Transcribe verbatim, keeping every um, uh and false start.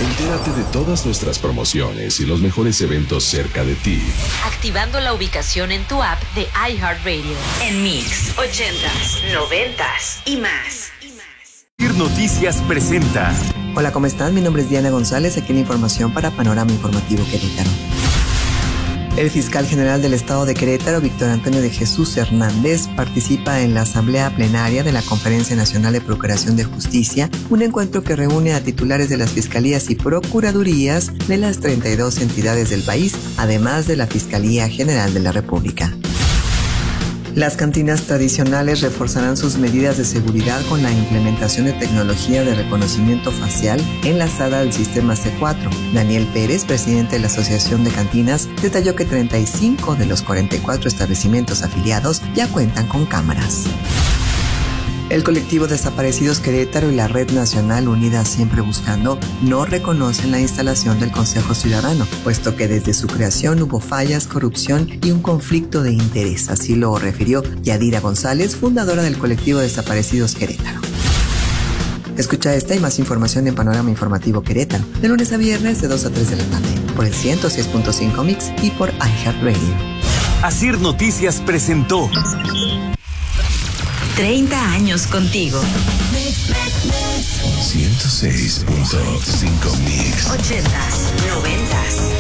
Entérate de todas nuestras promociones y los mejores eventos cerca de ti, activando la ubicación en tu app de iHeartRadio. En Mix, ochentas, noventas y más. Asir Noticias presenta. Hola, ¿cómo están? Mi nombre es Diana González, aquí la información para Panorama Informativo Querétaro. El fiscal general del estado de Querétaro, Víctor Antonio de Jesús Hernández, participa en la asamblea plenaria de la Conferencia Nacional de Procuración de Justicia, un encuentro que reúne a titulares de las fiscalías y procuradurías de las treinta y dos entidades del país, además de la Fiscalía General de la República. Las cantinas tradicionales reforzarán sus medidas de seguridad con la implementación de tecnología de reconocimiento facial enlazada al sistema C cuatro. Daniel Pérez, presidente de la Asociación de Cantinas, detalló que treinta y cinco de los cuarenta y cuatro establecimientos afiliados ya cuentan con cámaras. El colectivo Desaparecidos Querétaro y la Red Nacional Unida Siempre Buscando no reconocen la instalación del Consejo Ciudadano, puesto que desde su creación hubo fallas, corrupción y un conflicto de interés. Así lo refirió Yadira González, fundadora del colectivo Desaparecidos Querétaro. Escucha esta y más información en Panorama Informativo Querétaro, de lunes a viernes de dos a tres de la tarde, por el ciento seis punto cinco Mix y por iHeartRadio. Asir Noticias presentó treinta años contigo. ciento seis punto cinco Mix. ochentas, noventas